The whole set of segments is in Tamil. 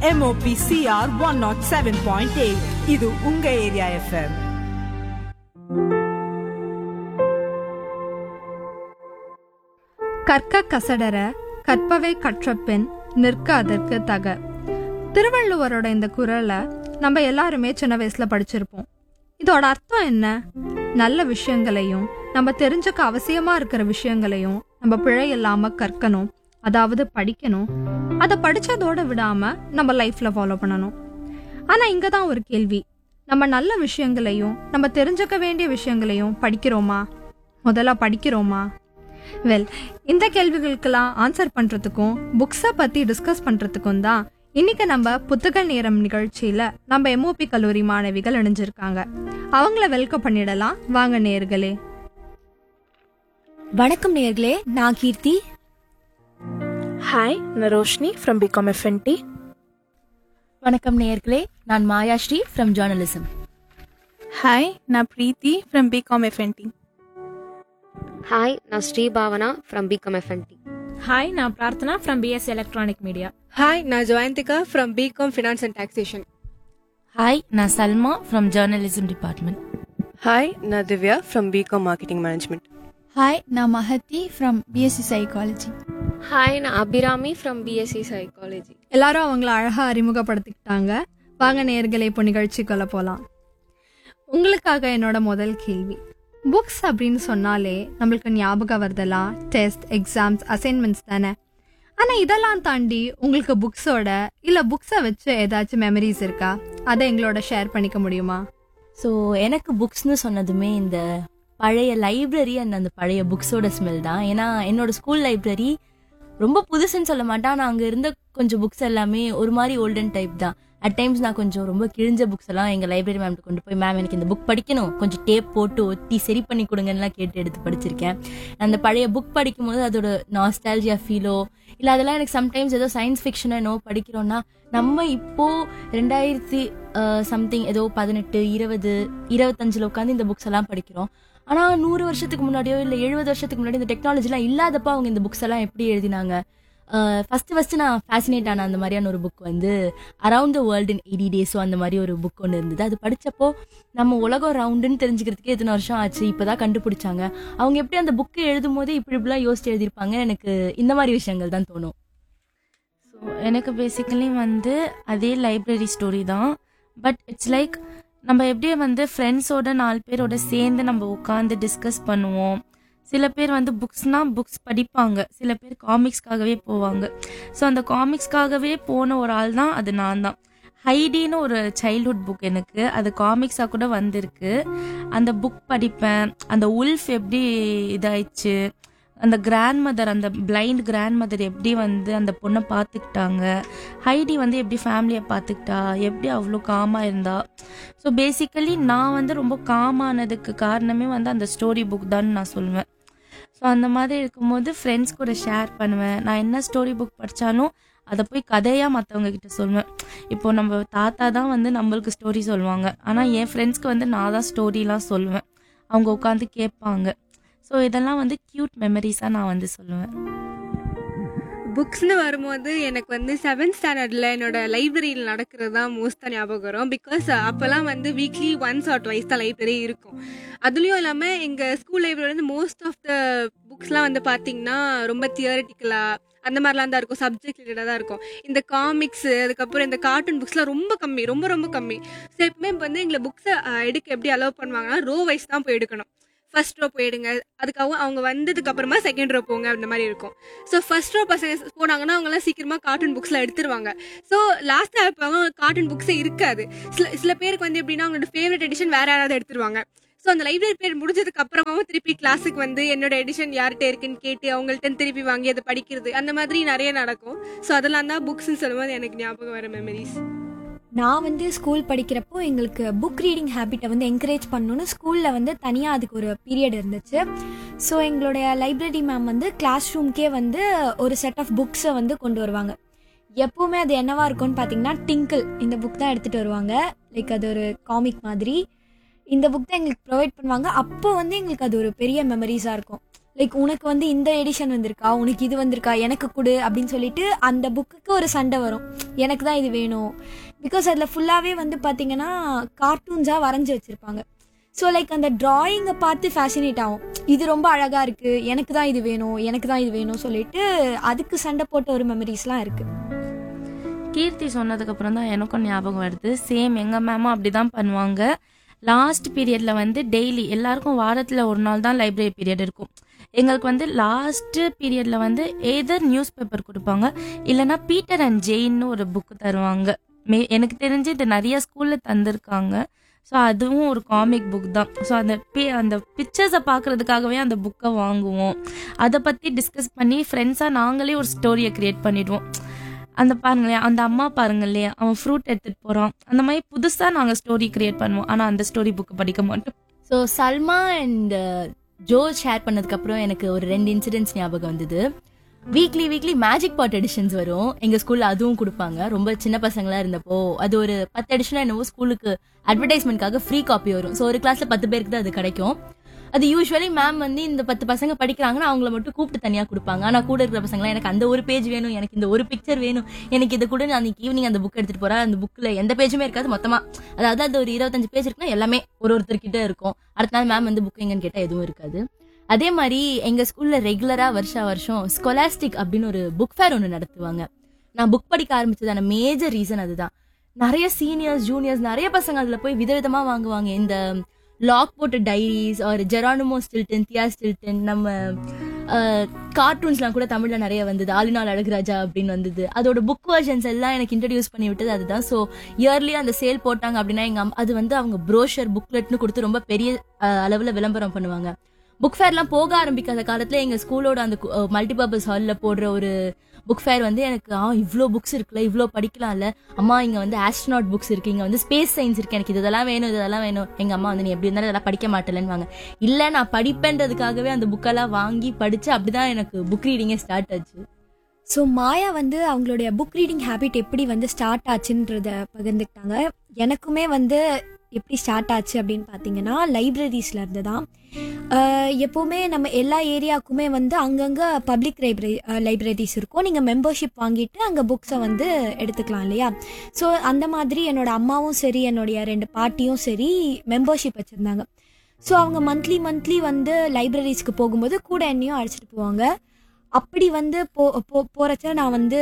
MOPCR 107.8. இது உங்க ஏரியா எஃப்எம். கற்க கசடர கற்பவை கற்றபின் நிற்க அதற்கு தக. திருவள்ளுவரோட இந்த குறளை நம்ம எல்லாருமே சின்ன வயசுல படிச்சிருப்போம். இதோட அர்த்தம் என்ன? நல்ல விஷயங்களையும் நம்ம தெரிஞ்சுக்க அவசியமா இருக்கிற விஷயங்களையும் நம்ம பிழை இல்லாம கற்கணும், அதாவது படிக்கணும். அதை படிச்சதோட விடாம நம்ம லைஃப்ல ஃபாலோ பண்ணணும். ஆனா இங்கதான் ஒரு கேள்வி, நம்ம நல்ல விஷயங்களையும் நம்ம தெரிஞ்சுக்க வேண்டிய விஷயங்களையும் படிக்கிறோமா? முதல்ல படிக்கிறோமா? வெல், இந்த கேள்விகளுக்கெல்லாம் ஆன்சர் பண்றதுக்கும் புக்ஸை பத்தி டிஸ்கஸ் பண்றதுக்கும் தான் இன்னைக்கு நம்ம புத்தக நேரம் நிகழ்ச்சியில நம்ம எம்ஓபி கல்லூரி மாணவிகள் இணைஞ்சிருக்காங்க. அவங்கள வெல்கம் பண்ணிடலாம். வாங்க நேயர்களே. வணக்கம் நேயர்களே, நான் கீர்த்தி. ஹாய், நான் ரோஷினி ஃப்ரம் பிகாம் எஃப்என்டி. வணக்கம் நேயர்களே, நான் மாயாஸ்ரீ ஃப்ரம் ஜேர்னலிசம். ஹாய், நான் பிரீத்தி ஃப்ரம் பிகாம் எஃப்என்டி. ஹாய், நான் Sri Bhavana from BCom FNT. Hi, நான் Prarthana from BSc electronic media. Hi, நான் Jayanthika from BCom finance and taxation. Hi, நான் Salma from journalism department. Hi, நான் Divya from BCom marketing management. Hi, நான் Mahathi from BSc psychology. Hi, நான் அபிராமி ஃப்ரம் பிஎஸ்சி சைக்காலஜி. எல்லாரும் அவங்கள அழகா அறிமுகப்படுத்திக்கிட்டாங்க. வாங்க நேயர்களே, இப்போ நிகழ்ச்சிக்குள்ள போலாம். உங்களுக்காக என்னோட முதல் கேள்வி, புக்ஸ் அப்படின்னு சொன்னாலே நம்மளுக்கு ஞாபகம் வருதெல்லாம் டெஸ்ட், எக்ஸாம்ஸ், அசைன்மெண்ட்ஸ் தானே. ஆனா இதெல்லாம் தாண்டி உங்களுக்கு புக்ஸோட இல்ல புக்ஸை வச்சு ஏதாச்சும் மெமரிஸ் இருக்கா? அதை எங்களோட ஷேர் பண்ணிக்க முடியுமா? ஸோ எனக்கு புக்ஸ்னு சொன்னதுமே இந்த பழைய லைப்ரரி அண்ட் அந்த பழைய புக்ஸோட ஸ்மெல் தான். ஏன்னா என்னோட ஸ்கூல் லைப்ரரி ரொம்ப புதுசுன்னு சொல்ல மாட்டேன், ஆனால் அங்கே இருந்த கொஞ்சம் புக்ஸ் எல்லாமே ஒரு மாதிரி ஓல்டன் டைப் தான். அட் டைம்ஸ் நான் கொஞ்சம் ரொம்ப கிழிஞ்ச புக்ஸ் எல்லாம் எங்கள் லைப்ரரி மேம்கிட்ட கொண்டு போய், மேம் எனக்கு இந்த புக் படிக்கணும், கொஞ்சம் டேப் போட்டு ஒத்தி சரி பண்ணி கொடுங்கலாம் கேட்டு எடுத்து படிச்சிருக்கேன். அந்த பழைய புக் படிக்கும்போது அதோட நாஸ்டால்ஜியா ஃபீலோ இல்லை அதெல்லாம் எனக்கு சம்டைம்ஸ் ஏதோ சயின்ஸ் ஃபிக்ஷனோ என்னோ படிக்கிறோன்னா, நம்ம இப்போ 2000 சம்திங் ஏதோ 18, 20, 25 உட்காந்து இந்த புக்ஸ் எல்லாம் படிக்கிறோம். ஆனால் 100 வருஷத்துக்கு முன்னாடியோ இல்லை 70 வருஷத்துக்கு முன்னாடி இந்த டெக்னாலஜிலாம் இல்லாதப்போ அவங்க இந்த புக்ஸ் எல்லாம் எப்படி எழுதினாங்க? ஃபர்ஸ்ட் நான் ஃபேசினேட் ஆன அந்த மாதிரியான ஒரு புக் வந்து அரவுண்ட் த வேர்ல்டு இன் 80 டேஸோ அந்த மாதிரி ஒரு புக் ஒன்று இருந்தது. அது படித்தப்போ நம்ம உலகம் ரவுண்டுன்னு தெரிஞ்சுக்கிறதுக்கு எத்தனை வருஷம் ஆச்சு, இப்போதான் கண்டுபிடிச்சாங்க. அவங்க எப்படி அந்த புக்கு எழுதும் போது இப்படிலாம் யோசிச்சு எழுதியிருப்பாங்க. எனக்கு இந்த மாதிரி விஷயங்கள் தான் தோணும். ஸோ எனக்கு பேசிக்கலி வந்து அதே லைப்ரரி ஸ்டோரி தான். பட் இட்ஸ் லைக் நம்ம எப்படியே வந்து ஃப்ரெண்ட்ஸோட 4 பேரோட சேர்ந்து நம்ம உட்காந்து டிஸ்கஸ் பண்ணுவோம். சில பேர் வந்து புக்ஸ் படிப்பாங்க, சில பேர் காமிக்ஸ்க்காகவே போவாங்க. ஸோ அந்த காமிக்ஸ்க்காகவே போன ஒரு ஆள் தான் அது நான் தான். ஹைடின்னு ஒரு சைல்ட்ஹுட் புக் எனக்கு, அது காமிக்ஸாக கூட வந்திருக்கு. அந்த புக் படிப்பேன். அந்த உல்ஃப் எப்படி இதாயிடுச்சு, அந்த கிராண்ட்மதர், அந்த பிளைண்ட் கிராண்ட்மதர் எப்படி வந்து அந்த பொண்ணை பார்த்துக்கிட்டாங்க, ஹைடி வந்து எப்படி ஃபேமிலியை பார்த்துக்கிட்டா, எப்படி அவ்வளோ காமாக இருந்தா. ஸோ பேசிக்கலி நான் வந்து ரொம்ப காமானதுக்கு காரணமே வந்து அந்த ஸ்டோரி புக் தான் நான் சொல்லுவேன். ஸோ அந்த மாதிரி இருக்கும்போது ஃப்ரெண்ட்ஸ் கூட ஷேர் பண்ணுவேன். நான் என்ன ஸ்டோரி புக் படித்தாலும் அதை போய் கதையாக மற்றவங்க கிட்ட சொல்லுவேன். இப்போது நம்ம தாத்தா தான் வந்து நம்மளுக்கு ஸ்டோரி சொல்லுவாங்க, ஆனால் என் ஃப்ரெண்ட்ஸ்க்கு வந்து நான் தான் ஸ்டோரிலாம் சொல்லுவேன். அவங்க உட்காந்து கேட்பாங்க. ஸோ இதெல்லாம் வந்து க்யூட் மெமரிஸாக நான் வந்து சொல்லுவேன். புக்ஸ்னு வரும்போது எனக்கு வந்து 7th ஸ்டாண்டர்டில் என்னோட லைப்ரரியில் நடக்கிறது தான் மோஸ்ட்டாக ஞாபகம் வரும். பிகாஸ் அப்போல்லாம் வந்து வீக்லி ஒன்ஸ் ஆர் ட்வைஸ் தான் லைப்ரரி இருக்கும். அதுலேயும் இல்லாமல் எங்கள் ஸ்கூல் லைப்ரரி வந்து மோஸ்ட் ஆஃப் த புக்ஸ்லாம் வந்து பார்த்திங்கன்னா ரொம்ப தியரட்டிக்கலாக அந்த மாதிரிலாம் தான் இருக்கும், சப்ஜெக்ட் ரிலேட்டடாக தான் இருக்கும். இந்த காமிக்ஸு, அதுக்கப்புறம் இந்த கார்ட்டூன் புக்ஸ்லாம் ரொம்ப கம்மி, ரொம்ப ரொம்ப கம்மி. ஸோ எப்பவுமே இப்போ வந்து எங்களை புக்ஸை எடுக்க எப்படி அலோவ் பண்ணுவாங்கன்னா, ரோ வைஸ் தான் போய் எடுக்கணும். ஃபர்ஸ்ட் ரோ போயிடுங்க, அதுக்காக அவங்க வந்ததுக்கு அப்புறமா செகண்ட் ரோ போங்க, அந்த மாதிரி இருக்கும். ஸோ ஃபர்ஸ்ட் ரோ பசங்க போனாங்கன்னா அவங்களாம் சீக்கிரமாக கார்ட்டூன் புக்ஸ்லாம் எடுத்துருவாங்க. ஸோ லாஸ்ட்டாக இருப்பாங்க, கார்ட்டூன் புக்ஸே இருக்காது. சில பேருக்கு வந்து எப்படின்னா அவங்களோட ஃபேவரட் எடிஷன் வேற யாராவது எடுத்துருவாங்க. ஸோ அந்த லைப்ரரி பீரியட் முடிஞ்சதுக்கு அப்புறமாவும் திருப்பி கிளாஸுக்கு வந்து என்னோட எடிஷன் யார்கிட்ட இருக்குன்னு கேட்டு அவங்கள்ட்ட திருப்பி வாங்கி அதை படிக்கிறது, அந்த மாதிரி நிறைய நடக்கும். ஸோ அதெல்லாம் தான் புக்ஸ்ன்னு சொல்லும்போது எனக்கு ஞாபகம் வர மெமரிஸ். நான் வந்து ஸ்கூல் படிக்கிறப்போ எங்களுக்கு புக் ரீடிங் ஹேபிட்டை வந்து என்கரேஜ் பண்ணணுன்னு ஸ்கூலில் வந்து தனியாக அதுக்கு ஒரு பீரியட் இருந்துச்சு. ஸோ எங்களுடைய லைப்ரரி மேம் வந்து கிளாஸ் ரூம்க்கே வந்து ஒரு செட் ஆஃப் புக்ஸை வந்து கொண்டு வருவாங்க. எப்போவுமே அது என்னவா இருக்கும்னு பார்த்தீங்கன்னா டிங்கிள் இந்த புக் தான் எடுத்துகிட்டு வருவாங்க. லைக் அது ஒரு காமிக் மாதிரி இந்த புக் தான் எங்களுக்கு ப்ரொவைட் பண்ணுவாங்க. அப்போ வந்து எங்களுக்கு அது ஒரு பெரிய மெமரிஸாக இருக்கும். லைக் உனக்கு வந்து இந்த எடிஷன் வந்திருக்கா, உனக்கு இது வந்திருக்கா, எனக்கு கொடு அப்படின்னு சொல்லிட்டு அந்த புக்குக்கு ஒரு சண்டை வரும், எனக்கு தான் இது வேணும். பிகாஸ் அதில் ஃபுல்லாகவே வந்து பார்த்தீங்கன்னா கார்ட்டூன்ஸாக வரைஞ்சி வச்சுருப்பாங்க. ஸோ லைக் அந்த ட்ராயிங்கை பார்த்து ஃபேசினேட் ஆகும், இது ரொம்ப அழகாக இருக்குது, எனக்கு தான் இது வேணும், எனக்கு தான் இது வேணும் சொல்லிட்டு அதுக்கு சண்டை போட்ட ஒரு மெமரிஸ்லாம் இருக்குது. கீர்த்தி சொன்னதுக்கப்புறம் தான் எனக்கும் ஞாபகம் வருது. சேம் எங்கள் மேமும் அப்படி தான் பண்ணுவாங்க. லாஸ்ட் பீரியடில் வந்து டெய்லி எல்லாருக்கும் வாரத்தில் ஒரு நாள் தான் லைப்ரரி பீரியட் இருக்கும். எங்களுக்கு வந்து லாஸ்ட்டு பீரியடில் வந்து எதர் நியூஸ் பேப்பர் கொடுப்பாங்க, இல்லைனா பீட்டர் அண்ட் ஜெயின்னு ஒரு புக்கு தருவாங்க. எனக்கு தெரிஞ்சு இது நிறைய ஸ்கூலில் தந்திருக்காங்க. ஸோ அதுவும் ஒரு காமிக் புக் தான். ஸோ அந்த பிக்சர்ஸை பார்க்குறதுக்காகவே அந்த புக்கை வாங்குவோம். அதை பற்றி டிஸ்கஸ் பண்ணி ஃப்ரெண்ட்ஸாக நாங்களே ஒரு ஸ்டோரியை க்ரியேட் பண்ணிடுவோம். அந்த பாருங்களேன், அந்த அம்மா பாருங்களே, அவன் ஃப்ரூட் எடுத்துகிட்டு போகிறான், அந்த மாதிரி புதுசாக நாங்கள் ஸ்டோரி க்ரியேட் பண்ணுவோம். ஆனால் அந்த ஸ்டோரி புக்கு படிக்க மாட்டோம். So Salma and Joe share பண்ணதுக்கப்புறம் எனக்கு ஒரு 2 இன்சிடென்ட்ஸ் ஞாபகம் வந்தது. வீக்லி மேஜிக் பாட் எடிஷன்ஸ் வரும் எங்கள் ஸ்கூலில், அதுவும் கொடுப்பாங்க. ரொம்ப சின்ன பசங்களாக இருந்தப்போ அது ஒரு 10 எடிஷனாக என்னவோ ஸ்கூலுக்கு அட்வர்டைஸ்மெண்ட்காக ஃப்ரீ காப்பி வரும். ஸோ ஒரு கிளாஸில் 10 பேருக்கு தான் அது கிடைக்கும். அது யூஸ்வலி மேம் வந்து இந்த 10 பசங்க படிக்கிறாங்கன்னா அவங்கள மட்டும் கூப்பிட்டு தனியாக கொடுப்பாங்க. ஆனால் கூட இருக்கிற பசங்களாம் எனக்கு அந்த ஒரு பேஜ் வேணும், எனக்கு இந்த ஒரு பிக்சர் வேணும், எனக்கு இது கூட அன்னைக்கு ஈவினிங் அந்த புக் எடுத்துகிட்டு போகிறேன். அந்த புக்கில் எந்த பேஜுமே இருக்காது மொத்தமாக, அதாவது அது ஒரு 25 பேஜ் இருக்குன்னா எல்லாமே ஒருத்தர்கிட்ட இருக்கும். அடுத்த நாள் மேம் வந்து புக் எங்கன்னு கேட்டால் எதுவும் இருக்காது. அதே மாதிரி எங்கள் ஸ்கூலில் ரெகுலராக வருஷம் ஸ்கொலாஸ்டிக் அப்படின்னு ஒரு புக் ஃபேர் ஒன்று நடத்துவாங்க. நான் புக் படிக்க ஆரம்பிச்சதான மேஜர் ரீசன் அதுதான். நிறைய சீனியர்ஸ் ஜூனியர்ஸ் நிறைய பசங்க அதில் போய் விதவிதமாக வாங்குவாங்க. இந்த லாக் போட்ட டைரிஸ், ஒரு ஜெரானிமோ ஸ்டில்டன், தியா ஸ்டில்டன், நம்ம கார்ட்டூன்ஸ்லாம் கூட தமிழில் நிறைய வந்தது. ஆலினால் அழகுராஜா அப்படின்னு வந்தது. அதோட புக் வெர்ஷன்ஸ் எல்லாம் எனக்கு இன்ட்ரடியூஸ் பண்ணி விட்டது அதுதான். ஸோ இயர்லி அந்த சேல் போட்டாங்க அப்படின்னா எங்கள் அது வந்து அவங்க ப்ரோஷர் புக்லெட்னு கொடுத்து ரொம்ப பெரிய அளவில் விளம்பரம் பண்ணுவாங்க. புக் ஃபேர்லாம் போக ஆரம்பிக்காத காலத்தில் எங்கள் ஸ்கூலோட அந்த மல்டிபர்பஸ் ஹாலில் போடுற ஒரு புக் ஃபேர் வந்து எனக்கு இவ்வளோ புக்ஸ் இருக்குல்ல, இவ்வளோ படிக்கலாம்ல அம்மா, இங்கே வந்து ஆஸ்ட்ரோனாட் புக்ஸ் இருக்குது, இங்கே வந்து ஸ்பேஸ் சயின்ஸ் இருக்குது, எனக்கு இதெல்லாம் வேணும். எங்கள் அம்மா வந்து நீ எப்படி இருந்தாலும் இதெல்லாம் படிக்க மாட்டேலன்னு இல்லை, நான் படிப்பேன்றதுக்காகவே அந்த புக்கெல்லாம் வாங்கி படித்து அப்படி தான் எனக்கு புக் ரீடிங்கே ஸ்டார்ட் ஆச்சு. ஸோ மாயா வந்து அவங்களுடைய புக் ரீடிங் ஹேபிட் எப்படி வந்து ஸ்டார்ட் ஆச்சுன்றத பகிர்ந்துக்கிட்டாங்க. எனக்குமே வந்து எப்படி ஸ்டார்ட் ஆச்சு அப்படின்னு பார்த்தீங்கன்னா லைப்ரரிஸில் இருந்து தான். எப்போவுமே நம்ம எல்லா ஏரியாவுக்குமே வந்து அங்கங்கே பப்ளிக் லைப்ரரிஸ் இருக்கும். நீங்கள் மெம்பர்ஷிப் வாங்கிட்டு அங்கே புக்ஸை வந்து எடுத்துக்கலாம் இல்லையா. ஸோ அந்த மாதிரி என்னோடய அம்மாவும் சரி, என்னுடைய 2 பாட்டியும் சரி மெம்பர்ஷிப் வச்சுருந்தாங்க. ஸோ அவங்க மந்த்லி வந்து லைப்ரரிஸ்க்கு போகும்போது கூட என்னையும் அழைச்சிட்டு போவாங்க. அப்படி வந்து போகிறச்ச நான் வந்து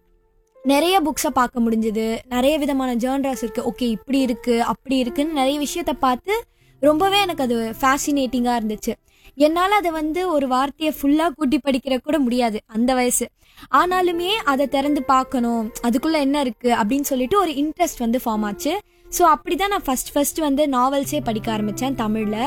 நிறைய புக்ஸை பார்க்க முடிஞ்சுது. நிறைய விதமான ஜேர்னல்ஸ் இருக்குது, ஓகே இப்படி இருக்குது அப்படி இருக்குன்னு நிறைய விஷயத்த பார்த்து ரொம்பவே எனக்கு அது ஃபேசினேட்டிங்காக இருந்துச்சு. என்னால் அதை வந்து ஒரு வார்த்தையை ஃபுல்லாக கூட்டி படிக்கிற கூட முடியாது அந்த வயசு. ஆனாலுமே அதை திறந்து பார்க்கணும், அதுக்குள்ளே என்ன இருக்குது அப்படின்னு சொல்லிட்டு ஒரு இன்ட்ரெஸ்ட் வந்து ஃபார்ம் ஆச்சு. ஸோ அப்படி தான் நான் ஃபஸ்ட் வந்து நாவல்ஸே படிக்க ஆரம்பித்தேன் தமிழில்.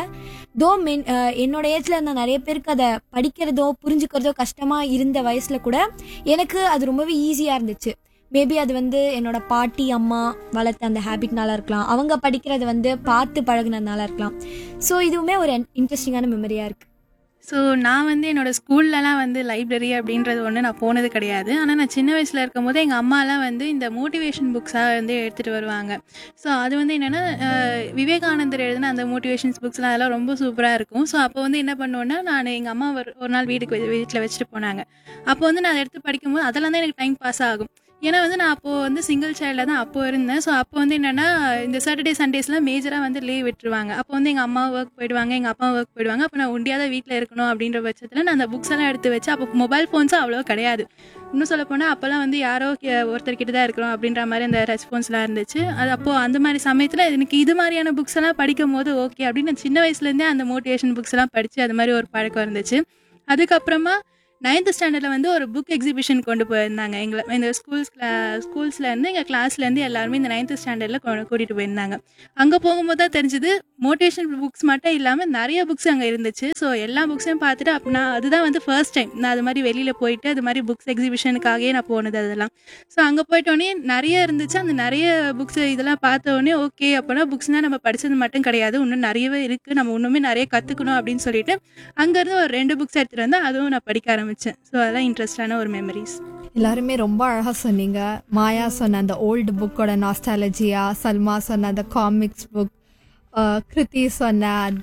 என்னோட ஏஜில் இருந்த நிறைய பேருக்கு அதை படிக்கிறதோ புரிஞ்சுக்கிறதோ கஷ்டமாக இருந்த வயசில் கூட எனக்கு அது ரொம்பவே ஈஸியாக இருந்துச்சு. மேபி அது வந்து என்னோட பாட்டி அம்மா வளர்த்த அந்த ஹேபிட்னால இருக்கலாம், அவங்க படிக்கிறத வந்து பார்த்து பழகுனதுனால இருக்கலாம். ஸோ இதுவுமே ஒரு இன்ட்ரெஸ்டிங்கான மெமரியாக இருக்குது. ஸோ நான் வந்து என்னோடய ஸ்கூல்லலாம் வந்து லைப்ரரி அப்படின்றது ஒன்று நான் போனது கிடையாது. ஆனால் நான் சின்ன வயசில் இருக்கும் போது எங்கள் அம்மாலாம் வந்து இந்த மோட்டிவேஷன் புக்ஸாக வந்து எடுத்துகிட்டு வருவாங்க. ஸோ அது வந்து என்னென்னா விவேகானந்தர் எழுதின அந்த மோட்டிவேஷன்ஸ் புக்ஸ்லாம் அதெல்லாம் ரொம்ப சூப்பராக இருக்கும். ஸோ அப்போ வந்து என்ன பண்ணுவோன்னா, நான் எங்கள் அம்மா ஒரு நாள் வீட்டில் வச்சுட்டு போனாங்க. அப்போ வந்து நான் அதை எடுத்து படிக்கும்போது அதெல்லாம் தான் எனக்கு டைம் பாஸ் ஆகும். ஏன்னா வந்து நான் அப்போது வந்து சிங்கிள் சைல்டாக தான் அப்போது இருந்தேன். ஸோ அப்போ வந்து என்னென்னா இந்த சாட்டர்டே சண்டேஸ்லாம் மேஜராக வந்து லீவ் விட்டுருவாங்க. அப்போ வந்து எங்கள் அம்மா ஒர்க் போயிடுவாங்க, எங்கள் அப்பா ஒர்க் போயிடுவாங்க. அப்போ நான் ஒண்டியாக தான் வீட்டில் இருக்கணும் அப்படின்ற பட்சத்தில் நான் அந்த புக்ஸ் எல்லாம் எடுத்து வச்சு, அப்போ மொபைல் ஃபோன்ஸும் அவ்வளோ கிடையாது. இன்னும் சொல்லப்போனால் அப்போல்லாம் வந்து யாரோ ஒருத்தர்கிட்ட தான் இருக்கிறோம் அப்படின்ற மாதிரி அந்த ரெஸ்பான்ஸ்லாம் இருந்துச்சு. அது அப்போது அந்த மாதிரி சமயத்தில் எனக்கு இது மாதிரியான புக்ஸ் எல்லாம் படிக்கும் போது ஓகே அப்படின்னு நான் சின்ன வயசுலேருந்தே அந்த மோட்டிவேஷன் புக்ஸ் எல்லாம் படித்து அது மாதிரி ஒரு பழக்கம் இருந்துச்சு. அதுக்கப்புறமா 9th ஸ்டாண்டர்டில் வந்து ஒரு புக் எக்ஸிபிஷன் கொண்டு போயிருந்தாங்க. இந்த ஸ்கூல்ஸ்லேருந்து எங்கள் கிளாஸ்லேருந்து எல்லாருமே இந்த 9th ஸ்டாண்டர்டில் கூட்டிகிட்டு போயிருந்தாங்க. அங்கே போகும்போது தான் தெரிஞ்சுது மோட்டிவேஷன் புக்ஸ் மட்டும் இல்லாமல் நிறைய புக்ஸ் அங்கே இருந்துச்சு. ஸோ எல்லா புக்ஸையும் பார்த்துட்டு அப்படின்னா அதுதான் வந்து ஃபர்ஸ்ட் டைம் நான் அது மாதிரி வெளியில் போயிட்டு அது மாதிரி புக்ஸ் எக்ஸிபிஷனுக்காகவே நான் போனது அதெல்லாம். ஸோ அங்கே போயிட்டோடனே நிறைய இருந்துச்சு. அந்த நிறைய புக்ஸ் இதெல்லாம் பார்த்தோடனே ஓகே அப்போனா புக்ஸ்னால் நம்ம படித்தது மட்டும் கிடையாது, இன்னும் நிறையவே இருக்குது, நம்ம இன்னுமே நிறைய கற்றுக்கணும் அப்படின்னு சொல்லிட்டு அங்கேருந்து ஒரு 2 புக்ஸ் எடுத்துகிட்டு வந்தேன். அதுவும் நான் படிக்க ஆரம்பித்தேன். ஸோ அதெல்லாம் இன்ட்ரெஸ்டான ஒரு மெமரிஸ். எல்லாருமே ரொம்ப அழகாக சொன்னீங்க. மாயா சொன்ன அந்த ஓல்டு புக்கோட நாஸ்டாலஜியா, சல்மா சொன்ன அந்த காமிக்ஸ் புக், கிருத்தி சொன்ன அந்த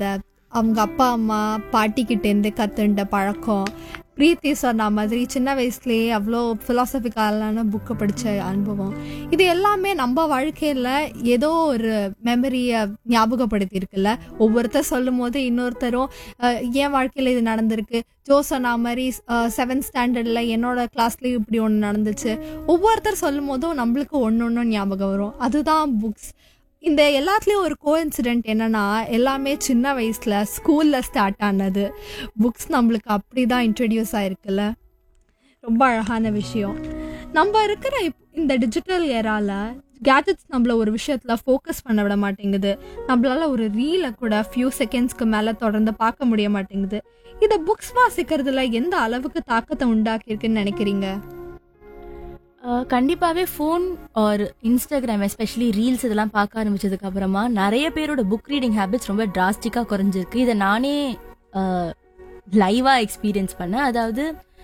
அவங்க அப்பா அம்மா பாட்டிக்கிட்டேருந்து கற்றுண்ட பழக்கம், பிரீத்தி சொன்ன மாதிரி சின்ன வயசுலேயே அவ்வளோ ஃபிலாசபிக்கலான புக்கை படித்த அனுபவம், இது எல்லாமே நம்ம வாழ்க்கையில் ஏதோ ஒரு மெமரியை ஞாபகப்படுத்தியிருக்குல்ல. ஒவ்வொருத்தர் சொல்லும் போது இன்னொருத்தரும் என் வாழ்க்கையில் இது நடந்திருக்கு, ஜோ சொன்ன மாதிரி 7th ஸ்டாண்டர்டில் என்னோட கிளாஸ்லேயும் இப்படி ஒன்று நடந்துச்சு. ஒவ்வொருத்தர் சொல்லும் போதும் நம்மளுக்கு ஒன்று ஞாபகம் வரும். அதுதான் புக்ஸ். இந்த எல்லாத்துலேயும் ஒரு கோஇன்சிடென்ட் என்னன்னா, எல்லாமே சின்ன வயசில் ஸ்கூலில் ஸ்டார்ட் ஆனது. புக்ஸ் நம்மளுக்கு அப்படி தான் இன்ட்ரடியூஸ் ஆகிருக்குல்ல. ரொம்ப அழகான விஷயம். நம்ம இருக்கிற இந்த டிஜிட்டல் ஏரால கேஜெட்ஸ் நம்மள ஒரு விஷயத்தில் ஃபோக்கஸ் பண்ண விட மாட்டேங்குது. நம்மளால ஒரு ரீலை கூட ஃபியூ செகண்ட்ஸ்க்கு மேலே தொடர்ந்து பார்க்க முடிய மாட்டேங்குது. இதை புக்ஸ் வாசிக்கிறதுல எந்த அளவுக்கு தாக்கத்தை உண்டாக்கியிருக்குன்னு நினைக்கிறீங்க? கண்டிப்பாகவே phone or Instagram especially reels இதெல்லாம் பார்க்க ஆரம்பிச்சதுக்கு அப்புறமா நிறைய பேரோட புக் ரீடிங் ஹேபிட்ஸ் ரொம்ப டிராஸ்டிக்காக குறைஞ்சிருக்கு. இதை நானே லைவாக எக்ஸ்பீரியன்ஸ் பண்ணேன். அதாவது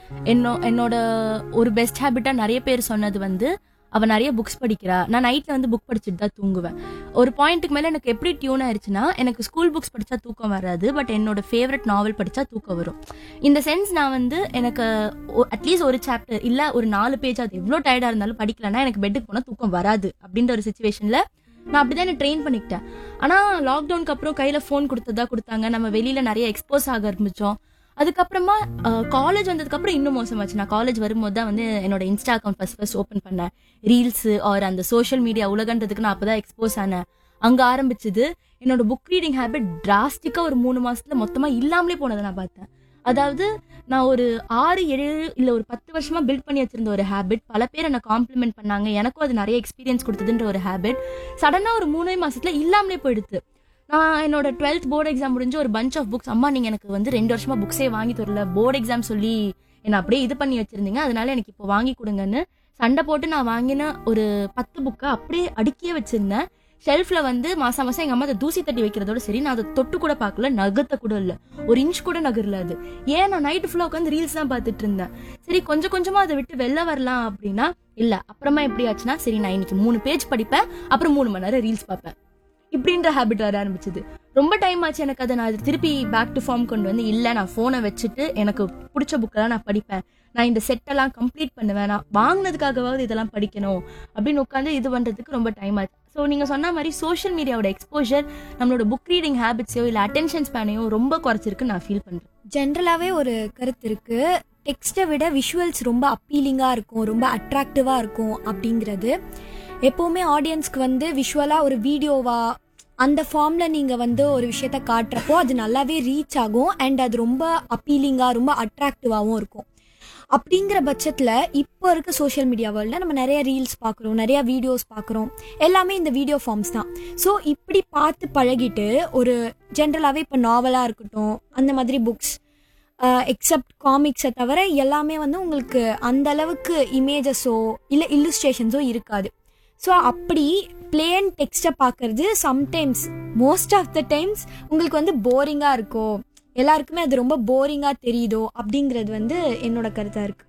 என்னோட ஒரு பெஸ்ட் ஹேபிட்டாக நிறைய பேர் சொன்னது வந்து, அவள் நிறைய புக்ஸ் படிக்கிறா, நான் நைட்டில் வந்து புக் படிச்சுட்டு தான் தூங்குவேன். ஒரு பாயிண்ட்டுக்கு மேலே எனக்கு எப்படி டியூன் ஆயிடுச்சுன்னா, எனக்கு ஸ்கூல் புக்ஸ் படித்தா தூக்கம் வராது, பட் என்னோட ஃபேவரட் நாவல் படித்தா தூக்கம் வரும். இந்த சென்ஸ் நான் வந்து எனக்கு அட்லீஸ்ட் ஒரு சாப்டர் இல்லை ஒரு 4 பேஜ், அது எவ்வளோ டயர்டாக இருந்தாலும் படிக்கலன்னா எனக்கு பெட்டுக்கு போனால் தூக்கம் வராது அப்படின்ற ஒரு சுச்சுவேஷனில் நான் அப்படி தான் என்ன ட்ரெயின் பண்ணிக்கிட்டேன். ஆனால் லாக்டவுனுக்கு அப்புறம் கையில் ஃபோன் கொடுத்தாங்க, நம்ம வெளியில் நிறைய எக்ஸ்போஸ் ஆக ஆரம்பித்தோம். அதுக்கப்புறமா காலேஜ் வந்ததுக்கப்புறம் இன்னும் மோசமாச்சு. நான் காலேஜ் வரும்போது தான் வந்து என்னோட இன்ஸ்டா அக்கௌண்ட் ஃபர்ஸ்ட் ஓப்பன் பண்ணேன். ரீல்ஸு ஆர் அந்த சோஷியல் மீடியா உலகன்றதுக்கு நான் அப்போ தான் எக்ஸ்போஸ் ஆனேன். அங்கே ஆரம்பிச்சது என்னோட புக் ரீடிங் ஹேபிட் டிராஸ்டிக்காக ஒரு 3 மாதத்தில் மொத்தமாக இல்லாமலே போனதை நான் பார்த்தேன். அதாவது நான் ஒரு 6-7 இல்லை ஒரு 10 வருஷமாக பில்ட் பண்ணி வச்சிருந்த ஒரு ஹேபிட், பல பேர் என்னை காம்ப்ளிமெண்ட் பண்ணாங்க, எனக்கும் அது நிறைய எக்ஸ்பீரியன்ஸ் கொடுத்ததுன்ற ஒரு ஹேபிட் சடனாக ஒரு 3 மாதத்தில் இல்லாமலே போயிடுது. நான் என்னோட 12th போர்டு எக்ஸாம் முடிஞ்சு ஒரு பஞ்ச் ஆஃப் புக்ஸ், அம்மா நீங்கள் எனக்கு வந்து 2 வருஷமாக புக்ஸே வாங்கி தரல, போர்டு எக்ஸாம் சொல்லி என்னை அப்படியே இது பண்ணி வச்சுருந்தீங்க, அதனால எனக்கு இப்போ வாங்கி கொடுங்கன்னு சண்டை போட்டு நான் வாங்கின ஒரு 10 புக்கை அப்படியே அடுக்கியே வச்சுருந்தேன். ஷெல்ஃபில் வந்து மாதம் எங்கள் அம்மா அதை தூசி தட்டி வைக்கிறதோட சரி, நான் அதை தொட்டு கூட பார்க்கல, நகத்தை கூட இல்லை, ஒரு இன்ச் கூட நகரல. அது ஏன் நான் நைட்டு ஃபுல்லாக உட்காந்து ரீல்ஸ் தான் பார்த்துட்டு இருந்தேன். சரி கொஞ்சம் கொஞ்சமாக அதை விட்டு வெளில வரலாம் அப்படின்னா இல்லை. அப்புறமா எப்படி ஆச்சுன்னா, சரி நான் இன்னைக்கு 3 பேஜ் படிப்பேன், அப்புறம் 3 மணி நேரம் ரீல்ஸ் பார்ப்பேன், இப்படின்ற ஹேபிட் வர ஆரம்பிச்சது. ரொம்ப டைம் ஆச்சு எனக்கு அதை நான் திருப்பி பேக் டு ஃபார்ம் கொண்டு வந்து, இல்லை நான் ஃபோனை வச்சுட்டு எனக்கு பிடிச்ச புக்கெல்லாம் நான் படிப்பேன், நான் இந்த செட்டெல்லாம் கம்ப்ளீட் பண்ணுவேன், நான் வாங்கினதுக்காகவாவது இதெல்லாம் படிக்கணும் அப்படின்னு உட்காந்து இது பண்ணுறதுக்கு ரொம்ப டைம் ஆச்சு. ஸோ நீங்கள் சொன்ன மாதிரி சோஷியல் மீடியாவோட எக்ஸ்போஜர் நம்மளோட புக் ரீடிங் ஹேபிட்ஸையோ இல்லை அட்டென்ஷன் ஸ்பேனையோ ரொம்ப குறைச்சிருக்குன்னு நான் ஃபீல் பண்ணுறேன். ஜென்ரலாகவே ஒரு கருத்து இருக்குது, டெக்ஸ்ட்டை விட விஷுவல்ஸ் ரொம்ப அப்பீலிங்காக இருக்கும், ரொம்ப அட்ராக்டிவாக இருக்கும் அப்படிங்கிறது. எப்போவுமே ஆடியன்ஸ்க்கு வந்து விஷுவலாக ஒரு வீடியோவா அந்த ஃபார்மில் நீங்கள் வந்து ஒரு விஷயத்த காட்டுறப்போ அது நல்லாவே ரீச் ஆகும் அண்ட் அது ரொம்ப அப்பீலிங்காக ரொம்ப அட்ராக்டிவாகவும் இருக்கும். அப்படிங்கிற பட்சத்தில் இப்போ இருக்க சோஷியல் மீடியா வேர்ல்டில் நம்ம நிறைய ரீல்ஸ் பார்க்குறோம், நிறையா வீடியோஸ் பார்க்குறோம், எல்லாமே இந்த வீடியோ ஃபார்ம்ஸ் தான். ஸோ இப்படி பார்த்து பழகிட்டு ஒரு ஜென்ரலாகவே இப்போ நாவலாக இருக்கட்டும், அந்த மாதிரி புக்ஸ் எக்ஸப்ட் காமிக்ஸை தவிர எல்லாமே வந்து உங்களுக்கு அந்த அளவுக்கு இமேஜஸோ இல்லை இல்லுஸ்ட்ரேஷன்ஸோ இருக்காது. ஸோ அப்படி பிளேன் டெக்ஸ்ட்டை பார்க்கறது sometimes most of the times உங்களுக்கு வந்து போரிங்காக இருக்கோ, எல்லாருக்குமே அது ரொம்ப போரிங்காக தெரியுதோ அப்படிங்கிறது வந்து என்னோட கருத்தாக இருக்குது.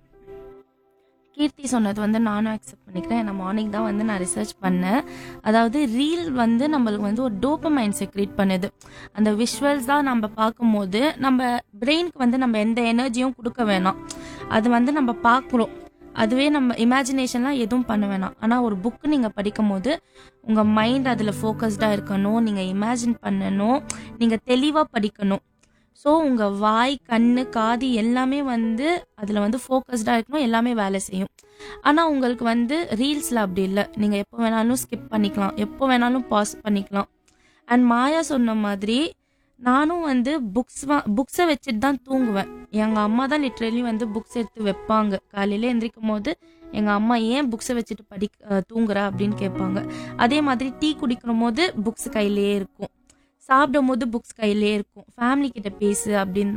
கீர்த்தி சொன்னது வந்து நானும் அக்செப்ட் பண்ணிக்கிறேன். நான் மார்னிங் தான் வந்து நான் ரிசர்ச் பண்ணேன். அதாவது ரீல் வந்து நம்மளுக்கு வந்து ஒரு டோபமைன் செக்ரேட் பண்ணுது. அந்த விஷுவல்ஸ் தான் நம்ம பார்க்கும்போது நம்ம பிரெயினுக்கு வந்து நம்ம எந்த எனர்ஜியும் கொடுக்க வேணாம், அது வந்து நம்ம பார்க்குறோம், அதுவே நம்ம இமேஜினேஷன்லாம் எதுவும் பண்ண வேணாம். ஆனால் ஒரு புக்கு நீங்கள் படிக்கும் போது உங்கள் மைண்ட் அதில் ஃபோக்கஸ்டாக இருக்கணும், நீங்கள் இமேஜின் பண்ணணும், நீங்கள் தெளிவாக படிக்கணும். ஸோ உங்கள் வாய் கண்ணு காது எல்லாமே வந்து அதில் வந்து ஃபோக்கஸ்டாக இருக்கணும், எல்லாமே வேலை செய்யும். ஆனால் உங்களுக்கு வந்து ரீல்ஸில் அப்படி இல்லை, நீங்கள் எப்போ வேணாலும் ஸ்கிப் பண்ணிக்கலாம், எப்போ வேணாலும் பாஸ் பண்ணிக்கலாம். அண்ட் மாயா சொன்ன மாதிரி நானும் வந்து புக்ஸை வச்சுட்டு தான் தூங்குவேன். எங்கள் அம்மா தான் லிட்ரலி வந்து புக்ஸ் எடுத்து வைப்பாங்க. காலையில் எந்திரிக்கும் போது எங்கள் அம்மா ஏன் புக்ஸை வச்சுட்டு தூங்குறா அப்படின்னு கேட்பாங்க. அதே மாதிரி டீ குடிக்கும் போது புக்ஸ் கையிலே இருக்கும், சாப்பிடும் போது புக்ஸ் கையிலே இருக்கும், ஃபேமிலி கிட்ட பேசு அப்படின்னு